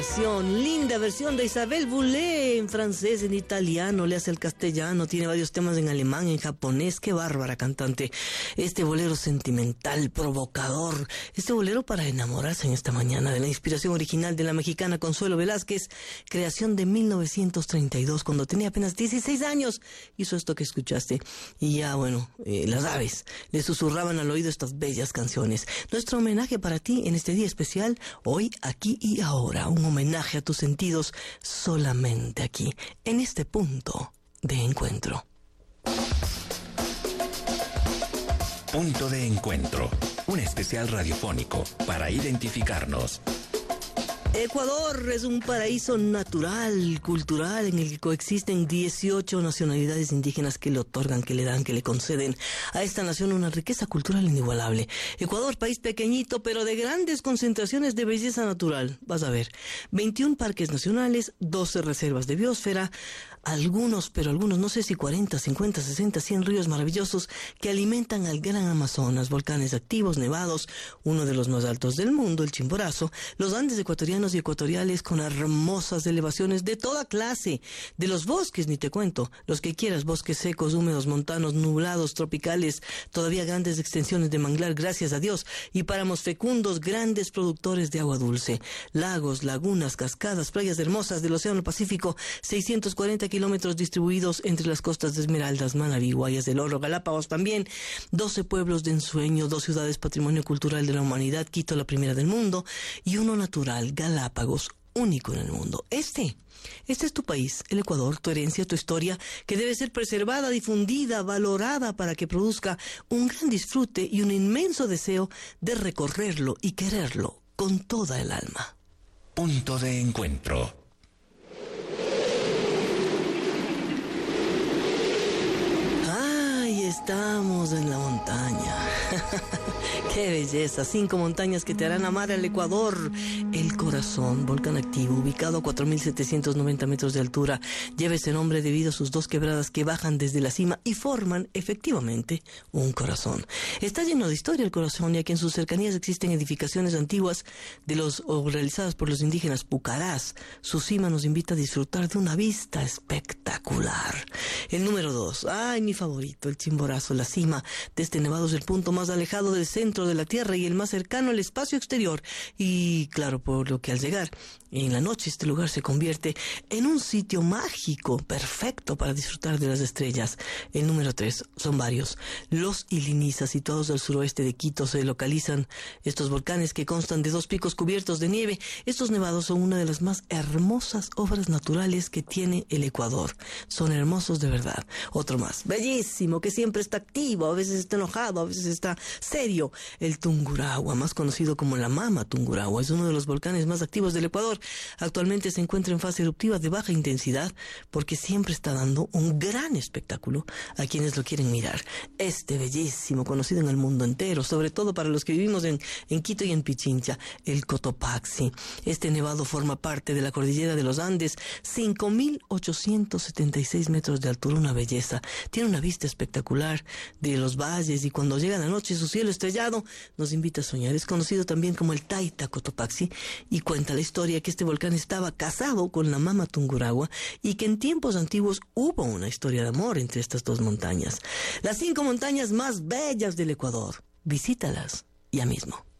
linda versión de Isabelle Boulay en francés, en italiano, le hace el castellano, tiene varios temas en alemán, en japonés. Qué bárbara cantante. Este bolero sentimental, provocador, este bolero para enamorarse en esta mañana, de la inspiración original de la mexicana Consuelo Velázquez, creación de 1932, cuando tenía apenas 16 años, hizo esto que escuchaste. Y ya, bueno, las aves le susurraban al oído estas bellas canciones. Nuestro homenaje para ti en este día especial, hoy, aquí y ahora, un homenaje a tus sentidos solamente aquí, en este punto de encuentro. Punto de encuentro, un especial radiofónico para identificarnos. Ecuador es un paraíso natural, cultural, en el que coexisten 18 nacionalidades indígenas que le otorgan, que le dan, que le conceden a esta nación una riqueza cultural inigualable. Ecuador, país pequeñito, pero de grandes concentraciones de belleza natural. Vas a ver, 21 parques nacionales, 12 reservas de biosfera, algunos, no sé si 40, 50, 60, 100 ríos maravillosos que alimentan al gran Amazonas, volcanes activos, nevados, uno de los más altos del mundo, el Chimborazo, los Andes ecuatorianos y ecuatoriales con hermosas elevaciones de toda clase, de los bosques, ni te cuento, los que quieras, bosques secos, húmedos, montanos, nublados, tropicales, todavía grandes extensiones de manglar, gracias a Dios, y páramos fecundos, grandes productores de agua dulce, lagos, lagunas, cascadas, playas hermosas del Océano Pacífico, 640 kilómetros distribuidos entre las costas de Esmeraldas, Manabí, Guayas del Oro, Galápagos también, 12 pueblos de ensueño, 2 ciudades patrimonio cultural de la humanidad, Quito, la primera del mundo, y uno natural, Galápagos, único en el mundo. Este es tu país, el Ecuador, tu herencia, tu historia, que debe ser preservada, difundida, valorada para que produzca un gran disfrute y un inmenso deseo de recorrerlo y quererlo con toda el alma. Punto de encuentro. Estamos en la montaña. ¡Qué belleza! 5 montañas que te harán amar al Ecuador. El Corazón, volcán activo, ubicado a 4.790 metros de altura, lleva ese nombre debido a sus 2 quebradas que bajan desde la cima y forman, efectivamente, un corazón. Está lleno de historia el Corazón, ya que en sus cercanías existen edificaciones antiguas realizadas por los indígenas pucarás. Su cima nos invita a disfrutar de una vista espectacular. El número 2, mi favorito, el Chimborazo, la cima de este nevado es el punto más alejado del centro de la Tierra y el más cercano al espacio exterior. Y claro, por lo que al llegar en la noche este lugar se convierte en un sitio mágico, perfecto para disfrutar de las estrellas. El número 3, son varios. Los Iliniza, situados al suroeste de Quito, se localizan estos volcanes que constan de 2 picos cubiertos de nieve. Estos nevados son una de las más hermosas obras naturales que tiene el Ecuador. Son hermosos de verdad. Otro más, bellísimo, que siempre está activo, a veces está enojado, a veces está serio. El Tungurahua, más conocido como la Mama Tungurahua, es uno de los volcanes más activos del Ecuador. Actualmente se encuentra en fase eruptiva de baja intensidad porque siempre está dando un gran espectáculo a quienes lo quieren mirar. Este bellísimo, conocido en el mundo entero, sobre todo para los que vivimos en Quito y en Pichincha, el Cotopaxi. Este nevado forma parte de la cordillera de los Andes, 5.876 metros de altura, una belleza. Tiene una vista espectacular de los valles y cuando llega la noche su cielo estrellado nos invita a soñar. Es conocido también como el Taita Cotopaxi y cuenta la historia que este volcán estaba casado con la Mama Tungurahua y que en tiempos antiguos hubo una historia de amor entre estas 2 montañas. Las 5 montañas más bellas del Ecuador. Visítalas ya mismo.